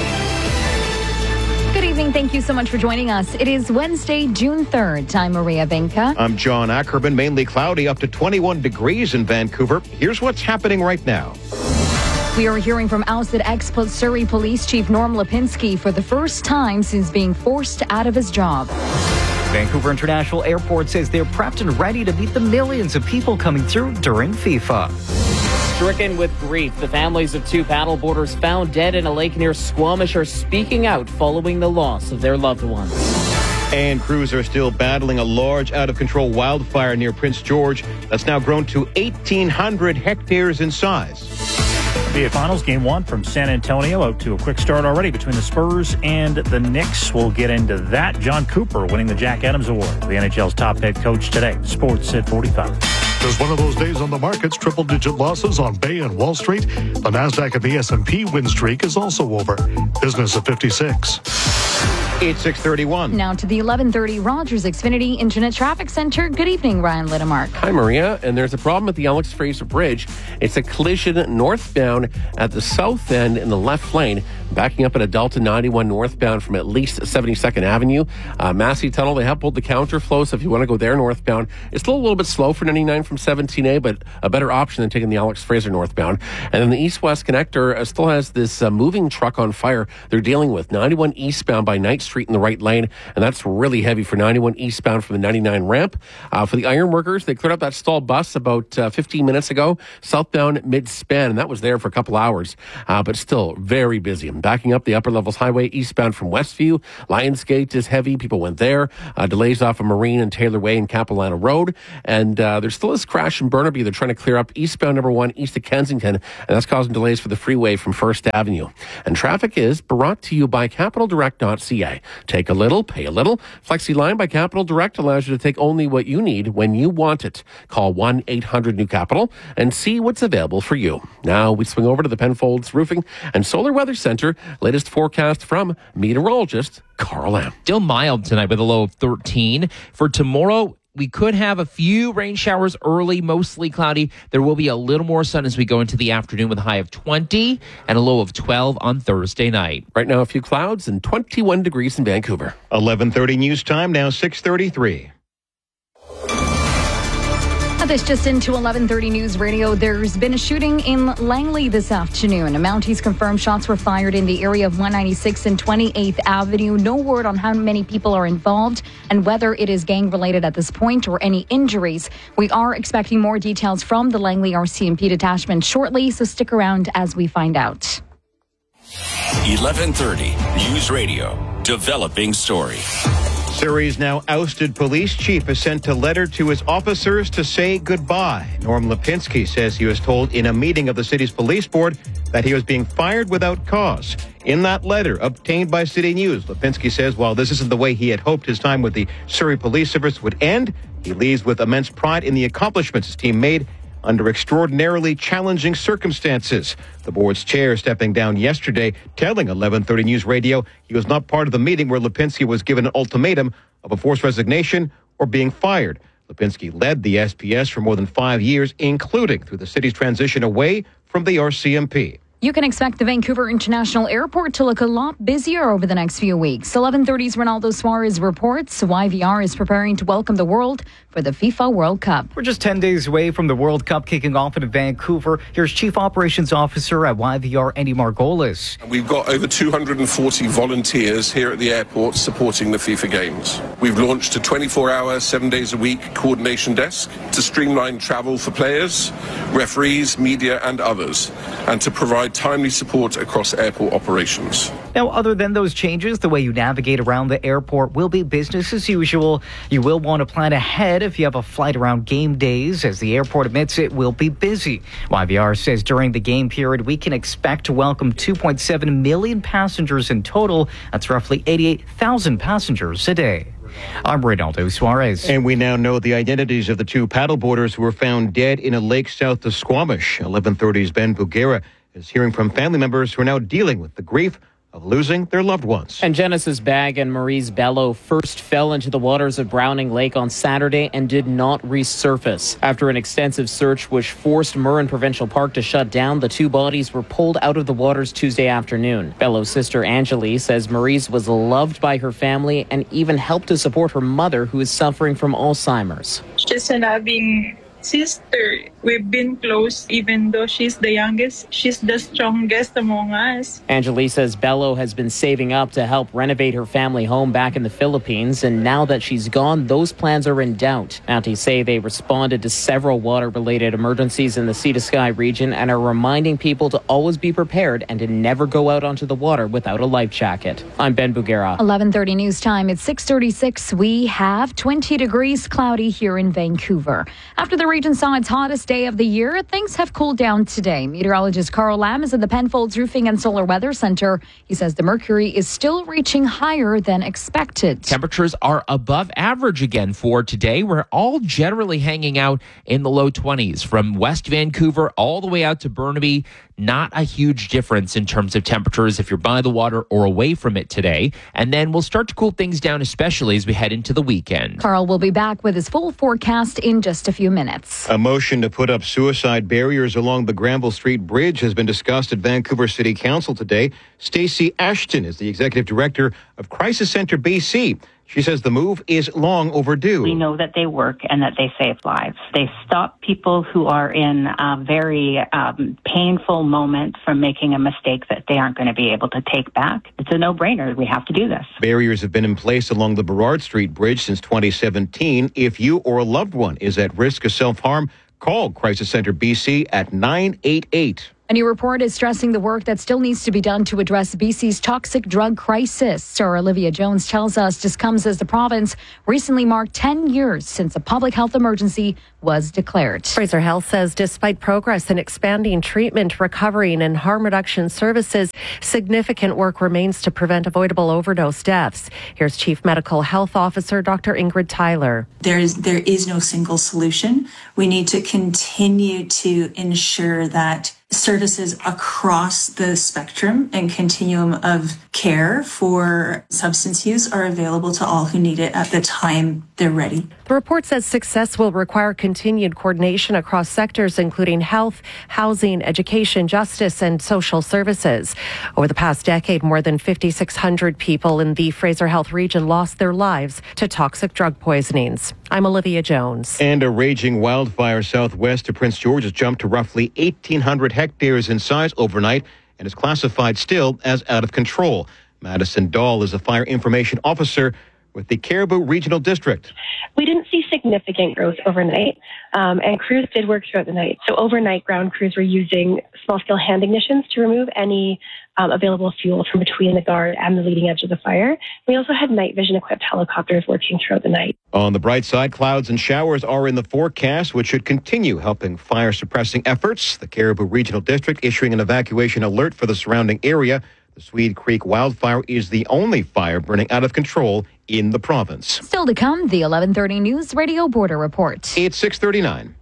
Good evening. Thank you so much for joining us. It is Wednesday, June third. I'm Maria Benka. I'm John Ackerman. Mainly cloudy, up to twenty-one degrees in Vancouver. Here's what's happening right now. We are hearing from ousted ex-Surrey Police Chief Norm Lipinski for the first time since being forced out of his job. Vancouver International Airport says they're prepped and ready to meet the millions of people coming through during FIFA. Stricken with grief, the families of two paddleboarders found dead in a lake near Squamish are speaking out following the loss of their loved ones. And crews are still battling a large, out-of-control wildfire near Prince George that's now grown to eighteen hundred hectares in size. N B A Finals Game one from San Antonio out to a quick start already between the Spurs and the Knicks. We'll get into that. John Cooper winning the Jack Adams Award, the N H L's top head coach today. Sports at forty-five. There's one of those days on the markets, triple-digit losses on Bay and Wall Street. The Nasdaq and the S and P win streak is also over. Business at fifty-six. It's six thirty-one. Now to the eleven thirty Rogers Xfinity Internet Traffic Center. Good evening, Ryan Littemark. Hi, Maria. And there's a problem at the Alex Fraser Bridge. It's a collision northbound at the south end in the left lane, backing up at a Delta ninety-one northbound from at least seventy-second Avenue. Uh, Massey Tunnel, they have pulled the counterflow, so if you want to go there northbound, it's still a little bit slow for ninety-nine from seventeen A, but a better option than taking the Alex Fraser northbound. And then the east-west connector uh, still has this uh, moving truck on fire they're dealing with. ninety-one eastbound by Knight Street in the right lane, and that's really heavy for ninety-one eastbound from the ninety-nine ramp. Uh, for the ironworkers, they cleared up that stalled bus about uh, fifteen minutes ago, southbound mid-span, and that was there for a couple hours, uh, but still very busy. And backing up the upper levels highway eastbound from Westview, Lionsgate is heavy. People went there. Uh, delays off of Marine and Taylor Way and Capilano Road, and uh, there still is crash in Burnaby. They're trying to clear up eastbound number one east of Kensington, and that's causing delays for the freeway from First Avenue. And traffic is brought to you by capital direct dot c a. Take a little, pay a little. FlexiLine by Capital Direct allows you to take only what you need when you want it. Call one eight hundred new capital and see what's available for you. Now we swing over to the Penfolds Roofing and Solar Weather Center. Latest forecast from meteorologist Carl Lamb. Still mild tonight with a low of thirteen. For tomorrow, we could have a few rain showers early, mostly cloudy. There will be a little more sun as we go into the afternoon with a high of twenty and a low of twelve on Thursday night. Right now, a few clouds and twenty-one degrees in Vancouver. eleven thirty news time, now six thirty-three. This just into eleven thirty News Radio. There's been a shooting in Langley this afternoon. Mounties confirmed shots were fired in the area of one ninety-sixth and twenty-eighth Avenue. No word on how many people are involved and whether it is gang-related at this point or any injuries. We are expecting more details from the Langley R C M P detachment shortly, so stick around as we find out. eleven thirty News Radio. Developing story. Surrey's now ousted police chief has sent a letter to his officers to say goodbye. Norm Lipinski says he was told in a meeting of the city's police board that he was being fired without cause. In that letter, obtained by City News, Lipinski says while this isn't the way he had hoped his time with the Surrey Police Service would end, he leaves with immense pride in the accomplishments his team made under extraordinarily challenging circumstances. The board's chair stepping down yesterday, telling eleven thirty News Radio he was not part of the meeting where Lipinski was given an ultimatum of a forced resignation or being fired. Lipinski led the S P S for more than five years, including through the city's transition away from the R C M P. You can expect the Vancouver International Airport to look a lot busier over the next few weeks. eleven thirty's Ronaldo Suarez reports Y V R is preparing to welcome the world for the FIFA World Cup. We're just ten days away from the World Cup kicking off in Vancouver. Here's Chief Operations Officer at Y V R, Andy Margolis. We've got over two hundred forty volunteers here at the airport supporting the FIFA Games. We've launched a twenty-four hour, seven days a week coordination desk to streamline travel for players, referees, media and others, and to provide timely support across airport operations. Now, other than those changes, the way you navigate around the airport will be business as usual. You will want to plan ahead if you have a flight around game days, as the airport admits it will be busy. Y V R says during the game period, we can expect to welcome two point seven million passengers in total. That's roughly eighty-eight thousand passengers a day. I'm Ronaldo Suarez. And we now know the identities of the two paddleboarders who were found dead in a lake south of Squamish. eleven thirty's Ben Bugera is hearing from family members who are now dealing with the grief of losing their loved ones. And Genesis Bag and Maurice Bello first fell into the waters of Browning Lake on Saturday and did not resurface. After an extensive search which forced Murren Provincial Park to shut down, the two bodies were pulled out of the waters Tuesday afternoon. Bello's sister Angeli says Maurice was loved by her family and even helped to support her mother, who is suffering from Alzheimer's. She's a loving sister. We've been close, even though she's the youngest. She's the strongest among us. Angeli says Bello has been saving up to help renovate her family home back in the Philippines, and now that she's gone, those plans are in doubt. Mounties say they responded to several water-related emergencies in the Sea to Sky region and are reminding people to always be prepared and to never go out onto the water without a life jacket. I'm Ben Bugera. eleven thirty news time. It's six thirty-six. We have twenty degrees cloudy here in Vancouver. After the region saw its hottest day of the year, things have cooled down today. Meteorologist Carl Lamb is at the Penfolds Roofing and Solar Weather Center. He says the mercury is still reaching higher than expected. Temperatures are above average again for today. We're all generally hanging out in the low twenties from West Vancouver all the way out to Burnaby. Not a huge difference in terms of temperatures if you're by the water or away from it today. And then we'll start to cool things down, especially as we head into the weekend. Carl will be back with his full forecast in just a few minutes. A motion to put up suicide barriers along the Granville Street Bridge has been discussed at Vancouver City Council today. Stacey Ashton is the executive director of Crisis Center B C. She says the move is long overdue. We know that they work and that they save lives. They stop people who are in a very um, painful moment from making a mistake that they aren't going to be able to take back. It's a no-brainer. We have to do this. Barriers have been in place along the Burrard Street Bridge since twenty seventeen. If you or a loved one is at risk of self-harm, call Crisis Center B C at nine eight eight. A new report is stressing the work that still needs to be done to address B C's toxic drug crisis. Sarah Olivia Jones tells us this comes as the province recently marked ten years since a public health emergency was declared. Fraser Health says despite progress in expanding treatment, recovery, and harm reduction services, significant work remains to prevent avoidable overdose deaths. Here's Chief Medical Health Officer Doctor Ingrid Tyler. There is, there is no single solution. We need to continue to ensure that services across the spectrum and continuum of care for substance use are available to all who need it at the time they're ready. The report says success will require continued coordination across sectors, including health, housing, education, justice, and social services. Over the past decade, more than five thousand six hundred people in the Fraser Health region lost their lives to toxic drug poisonings. I'm Olivia Jones. And a raging wildfire southwest of Prince George has jumped to roughly eighteen hundred hectares in size overnight and is classified still as out of control. Madison Dahl is a fire information officer with the Caribou Regional District. We didn't see significant growth overnight, um, and crews did work throughout the night. So overnight, ground crews were using small-scale hand ignitions to remove any um, available fuel from between the guard and the leading edge of the fire. We also had night vision-equipped helicopters working throughout the night. On the bright side, clouds and showers are in the forecast, which should continue helping fire-suppressing efforts. The Caribou Regional District issuing an evacuation alert for the surrounding area. The Swede Creek wildfire is the only fire burning out of control in the province. Still to come, the eleven thirty News Radio Border Report. It's six thirty-nine.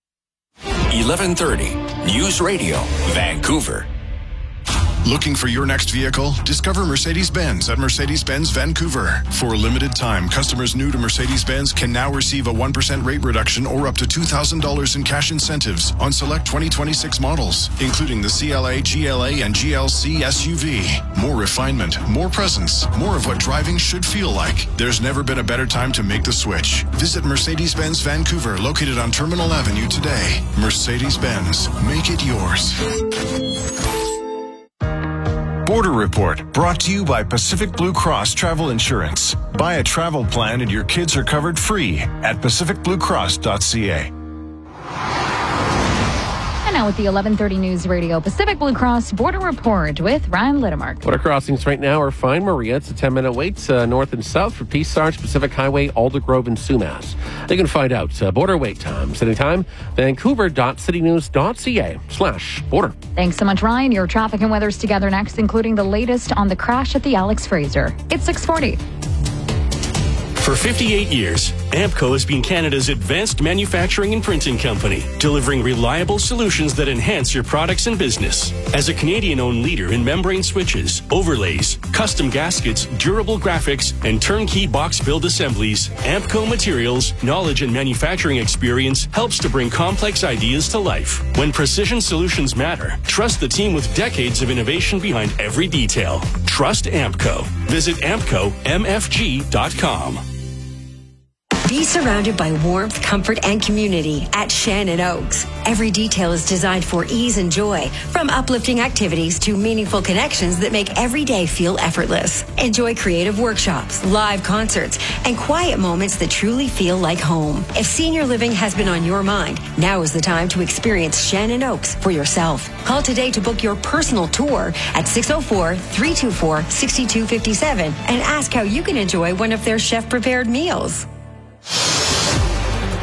eleven thirty News Radio, Vancouver. Looking for your next vehicle? Discover Mercedes-Benz at Mercedes-Benz Vancouver. For a limited time, customers new to Mercedes-Benz can now receive a one percent rate reduction or up to two thousand dollars in cash incentives on select twenty twenty-six models, including the C L A, G L A, and G L C S U V. More refinement, more presence, more of what driving should feel like. There's never been a better time to make the switch. Visit Mercedes-Benz Vancouver, located on Terminal Avenue today. Mercedes-Benz, make it yours. Border Report, brought to you by Pacific Blue Cross Travel Insurance. Buy a travel plan and your kids are covered free at pacific blue cross dot c a. And now with the eleven thirty News Radio Pacific Blue Cross Border Report with Ryan Littermark. Border crossings right now are fine, Maria. It's a ten-minute wait uh, north and south for Peace Arch, Pacific Highway, Aldergrove, and Sumas. You can find out uh, border wait times anytime. Vancouver dot city news dot c a slash border. Thanks so much, Ryan. Your traffic and weather's together next, including the latest on the crash at the Alex Fraser. It's six forty. For fifty-eight years, Ampco has been Canada's advanced manufacturing and printing company, delivering reliable solutions that enhance your products and business. As a Canadian-owned leader in membrane switches, overlays, custom gaskets, durable graphics, and turnkey box build assemblies, Ampco Materials' knowledge and manufacturing experience helps to bring complex ideas to life. When precision solutions matter, trust the team with decades of innovation behind every detail. Trust Ampco. Visit ampco m f g dot com. Be surrounded by warmth, comfort, and community at Shannon Oaks. Every detail is designed for ease and joy, from uplifting activities to meaningful connections that make every day feel effortless. Enjoy creative workshops, live concerts, and quiet moments that truly feel like home. If senior living has been on your mind, now is the time to experience Shannon Oaks for yourself. Call today to book your personal tour at six oh four, three two four, six two five seven and ask how you can enjoy one of their chef-prepared meals. six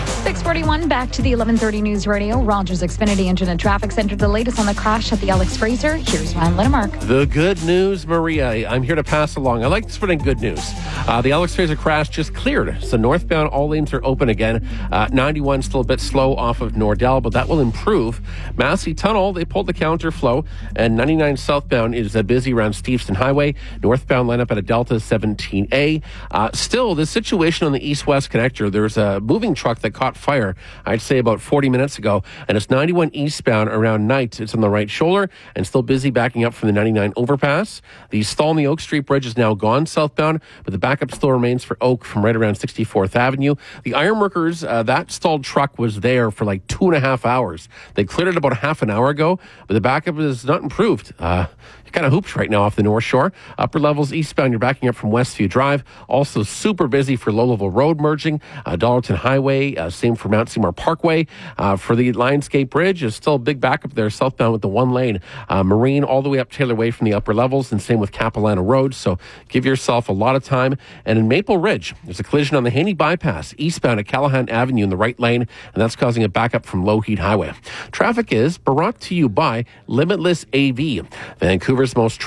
forty-one, back to the eleven thirty News Radio. Rogers Xfinity Engine and Traffic Center. The latest on the crash at the Alex Fraser. Here's Ryan Littermark. The good news, Maria. I'm here to pass along. I like spreading good news. Uh, the Alex Fraser crash just cleared. So northbound, all lanes are open again. Uh, ninety-one still a bit slow off of Nordell, but that will improve. Massey Tunnel, they pulled the counterflow. And ninety-nine southbound is uh, busy around Steveston Highway. Northbound lineup at a Delta seventeen A. Uh, still, the situation on the east-west connector, there's a moving truck that caught fire, I'd say about forty minutes ago, and it's ninety-one eastbound around Knight. It's on the right shoulder and still busy backing up from the ninety-nine overpass. The stall on the Oak Street Bridge is now gone southbound, but the backup still remains for Oak from right around sixty-fourth Avenue. The Ironworkers, uh, that stalled truck was there for like two and a half hours. They cleared it about half an hour ago, but the backup is not improved. Uh, kind of hoops right now off the North Shore. Upper levels eastbound, you're backing up from Westview Drive. Also super busy for Low Level Road merging. Uh, Dollarton Highway, uh, same for Mount Seymour Parkway. Uh, for the Lionsgate Bridge, there's still a big backup there southbound with the one lane. Uh, Marine all the way up Taylor Way from the upper levels, and same with Capilano Road. So give yourself a lot of time. And in Maple Ridge, there's a collision on the Haney Bypass eastbound at Callahan Avenue in the right lane, and that's causing a backup from Lougheed Highway. Traffic is brought to you by Limitless A V, Vancouver's most